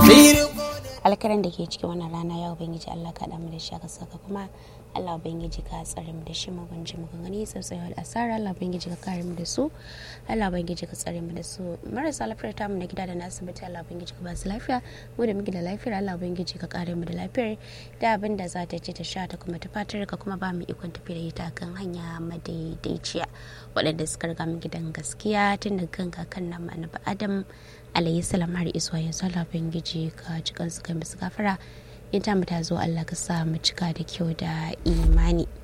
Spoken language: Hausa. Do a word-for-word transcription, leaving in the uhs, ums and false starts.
alkaran da ke cikin wannan rana ya ubangiji Allah ka damu da shi aka saka kuma Allah ubangiji ka tsare mu da shi magunji mu gani tsatsayar asara Allah ubangiji ka kare mu da su Allah ubangiji ka tsare mu da su marasa lafiyar ta mu na gida da na asibiti Allah ubangiji ka ba su lafiya mu da muke da lafiyar Allah ubangiji ka kare mu da lafiyar da abin da za ta ci ta sha ta kuma ta fatar ka kuma ba mu ikon tafi da ita kan hanya madaidaiciya waɗanda suka riga mu gidan gaskiya tun da kan kakan nan annabi Adam alayhi salam har isuwa yanzu Allah ubangiji ka cikan su kai musu gafara in ta mu ta zo Allah ka sa mu cika da kyau da imani